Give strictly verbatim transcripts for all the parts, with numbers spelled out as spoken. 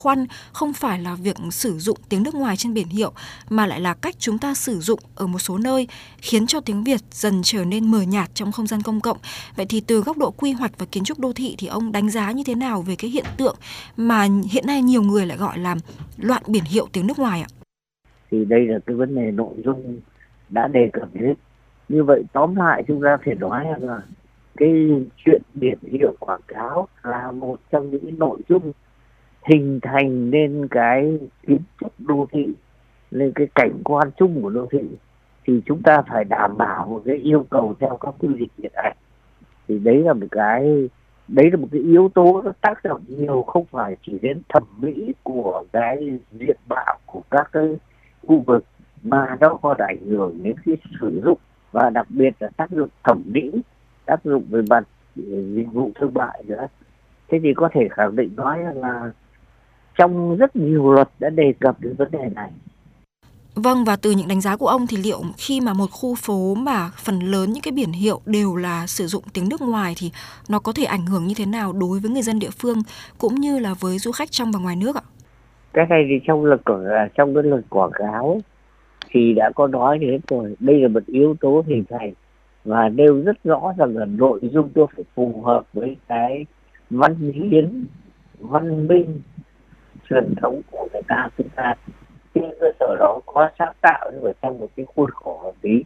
Khoăn không phải là việc sử dụng tiếng nước ngoài trên biển hiệu, mà lại là cách chúng ta sử dụng ở một số nơi, khiến cho tiếng Việt dần trở nên mờ nhạt trong không gian công cộng. Vậy thì từ góc độ quy hoạch và kiến trúc đô thị thì ông đánh giá như thế nào về cái hiện tượng mà hiện nay nhiều người lại gọi là loạn biển hiệu tiếng nước ngoài ạ? Thì đây là cái vấn đề nội dung đã đề cập đến. Như vậy tóm lại chúng ta thể nói là cái chuyện biển hiệu quảng cáo là một trong những nội dung hình thành nên cái kiến trúc đô thị, lên cái cảnh quan chung của đô thị, thì chúng ta phải đảm bảo một cái yêu cầu theo các quy định hiện hành. Thì đấy là một cái đấy là một cái yếu tố nó tác động nhiều, không phải chỉ đến thẩm mỹ của cái diện mạo của các cái khu vực, mà nó còn ảnh hưởng đến cái sử dụng và đặc biệt là tác dụng thẩm mỹ, tác dụng về mặt dịch vụ thương mại nữa. Thế thì có thể khẳng định nói là trong rất nhiều luật đã đề cập đến vấn đề này. Vâng, và từ những đánh giá của ông thì liệu khi mà một khu phố mà phần lớn những cái biển hiệu đều là sử dụng tiếng nước ngoài thì nó có thể ảnh hưởng như thế nào đối với người dân địa phương cũng như là với du khách trong và ngoài nước ạ? Cái này thì trong luật trong cái luật quảng cáo thì đã có nói đến rồi, đây là một yếu tố hình thành và nêu rất rõ rằng là nội dung tôi phải phù hợp với cái văn hiến, văn minh, truyền thống của người ta. Chúng ta trên cơ sở đó có sáng tạo ở trong một cái khuôn khổ hợp lý.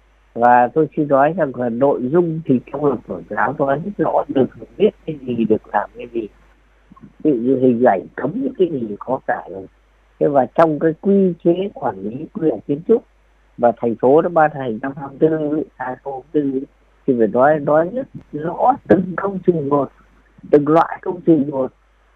Và tôi xin nói rằng là nội dung thì trong luật quảng cáo nói rất rõ được viết cái gì, được làm cái gì. Ví dụ như hình ảnh cấm những cái gì có cả rồi. Thế và trong cái quy chế quản lý quy hoạch kiến trúc và thành phố đã ban hành năm hai nghìn không trăm hai mươi tư thì phải nói nói rất rõ từng công trình một, từng loại công trình một,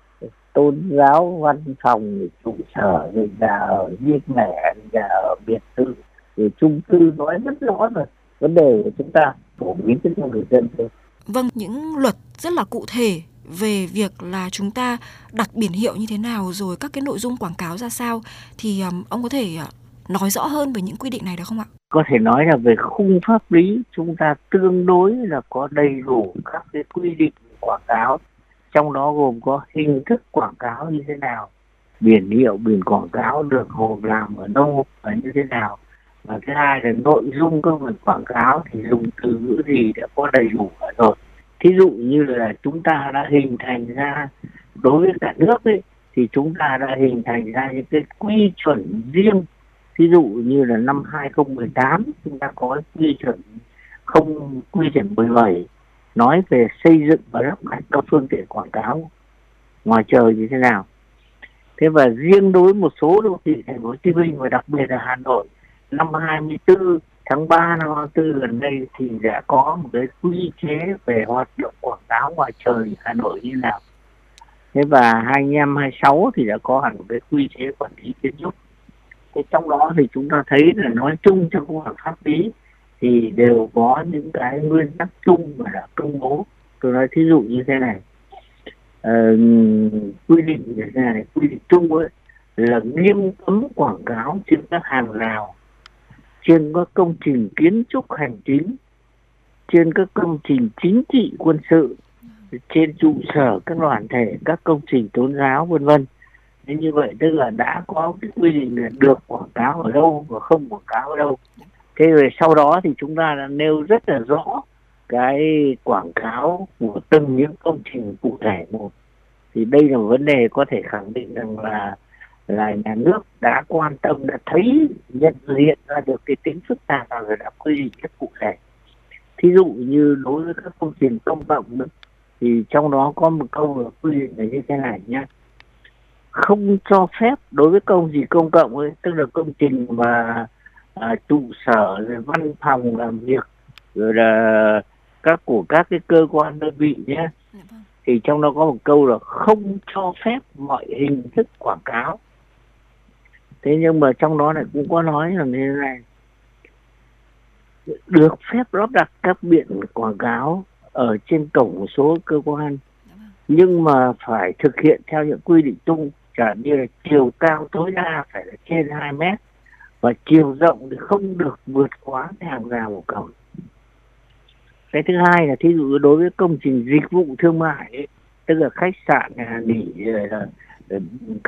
tôn giáo, văn phòng, trụ sở, rồi nhà ở riêng lẻ, nhà ở biệt thự, rồi chung cư, nói rất rõ rồi. Vấn đề của chúng ta phổ biến cho người dân thôi. Vâng, những luật rất là cụ thể về việc là chúng ta đặt biển hiệu như thế nào, rồi các cái nội dung quảng cáo ra sao, thì um, ông có thể uh, nói rõ hơn về những quy định này được không ạ? Có thể nói là về khung pháp lý chúng ta tương đối là có đầy đủ các cái quy định quảng cáo, trong đó gồm có hình thức quảng cáo như thế nào, biển hiệu, biển quảng cáo được gồm làm ở đâu và như thế nào, và thứ hai là nội dung các phần quảng cáo thì dùng từ ngữ gì đã có đầy đủ cả rồi. Thí dụ như là chúng ta đã hình thành ra đối với cả nước ấy, thì chúng ta đã hình thành ra những cái quy chuẩn riêng. Ví dụ như là năm hai nghìn không trăm mười tám chúng ta có quy chuẩn không quy chuẩn mười bảy nói về xây dựng và lắp đặt các phương tiện quảng cáo ngoài trời như thế nào. Thế và riêng đối với một số đô thị thành phố Hồ Chí Minh và đặc biệt là Hà Nội, năm hai mươi tư tháng ba năm hai nghìn không trăm hai mươi tư gần đây thì đã có một cái quy chế về hoạt động quảng cáo ngoài trời Hà Nội như nào. Thế và hai nghìn không trăm hai mươi sáu thì đã có hẳn một cái quy chế quản lý kiến trúc. Thế trong đó thì chúng ta thấy là nói chung trong công tác pháp lý thì đều có những cái nguyên tắc chung mà đã công bố. Tôi nói thí dụ như thế này, ờ, quy định như thế này, quy định chung ấy là nghiêm cấm quảng cáo trên các hàng rào, trên các công trình kiến trúc hành chính, trên các công trình chính trị quân sự, trên trụ sở các đoàn thể, các công trình tôn giáo vân vân. Thế như vậy tức là đã có cái quy định là được quảng cáo ở đâu và không quảng cáo ở đâu. Thế rồi sau đó thì chúng ta đã nêu rất là rõ cái quảng cáo của từng những công trình cụ thể một. Thì đây là một vấn đề có thể khẳng định rằng là là nhà nước đã quan tâm, đã thấy nhận diện ra được cái tính phức tạp và đã quy định rất cụ thể. Thí dụ như đối với các công trình công cộng nữa, thì trong đó có một câu là quy định là như thế này nhé: không cho phép đối với công trình công cộng ấy, tức là công trình mà à, trụ sở, rồi văn phòng làm việc, rồi là các của các cái cơ quan đơn vị nhé, thì trong đó có một câu là không cho phép mọi hình thức quảng cáo. Thế nhưng mà trong đó này cũng có nói là như thế này: được phép lắp đặt các biển quảng cáo ở trên cổng một số cơ quan, nhưng mà phải thực hiện theo những quy định chung, chẳng như là chiều cao tối đa phải là trên hai mét và chiều rộng thì không được vượt quá hàng rào của cổng. Cái thứ hai là thí dụ đối với công trình dịch vụ thương mại ấy, tức là khách sạn, nhà nghỉ,